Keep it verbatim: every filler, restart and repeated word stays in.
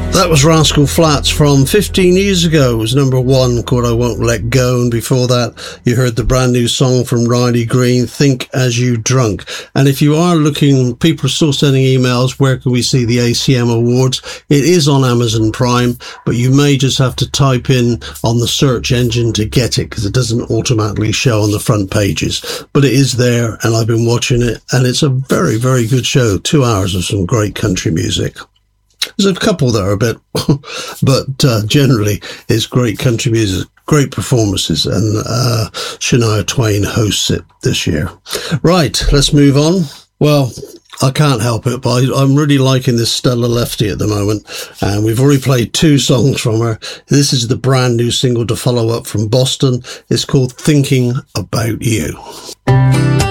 That was Rascal Flatts from fifteen years ago. It was number one, called I Won't Let Go. And before that, you heard the brand new song from Riley Green, Think As You Drunk. And if you are looking, people are still sending emails, where can we see the A C M Awards? It is on Amazon Prime, but you may just have to type in on the search engine to get it, because it doesn't automatically show on the front pages. But it is there, and I've been watching it, and it's a very, very good show. Two hours of some great country music. There's a couple that are a bit, but uh, generally it's great country music, great performances, and uh, Shania Twain hosts it this year. Right, let's move on. Well, I can't help it, but I, I'm really liking this Stella Lefty at the moment, and we've already played two songs from her. This is the brand new single to follow up from Boston. It's called Thinking About You.